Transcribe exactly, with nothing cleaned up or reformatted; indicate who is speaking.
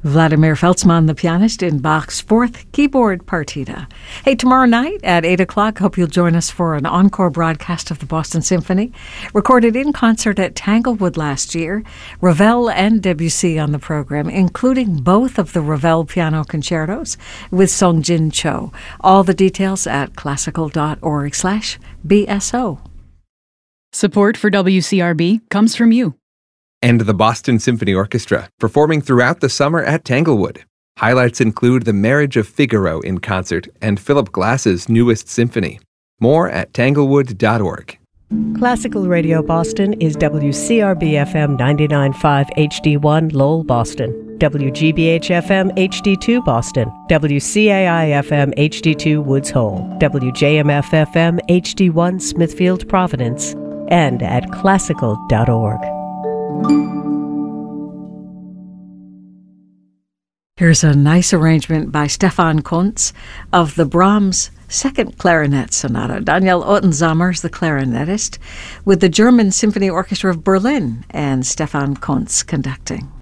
Speaker 1: Vladimir Feltzmann, the pianist, in Bach's fourth keyboard partita. Hey, tomorrow night at eight o'clock, hope you'll join us for an encore broadcast of the Boston Symphony, recorded in concert at Tanglewood last year. Ravel and Debussy on the program, including both of the Ravel piano concertos with Songjin Cho. All the details at classical.org slash BSO.
Speaker 2: Support for W C R B comes from you.
Speaker 3: And the Boston Symphony Orchestra, performing throughout the summer at Tanglewood. Highlights include The Marriage of Figaro in concert and Philip Glass's newest symphony. More at tanglewood dot org.
Speaker 4: Classical Radio Boston is W C R B F M ninety-nine point five H D one Lowell, Boston, W G B H F M H D two Boston, W C A I F M H D two Woods Hole, W J M F F M H D one Smithfield, Providence, and at classical dot org.
Speaker 1: Here's a nice arrangement by Stefan Kuntz of the Brahms Second Clarinet Sonata. Daniel Ottensammer's the clarinetist, with the German Symphony Orchestra of Berlin and Stefan Kuntz conducting.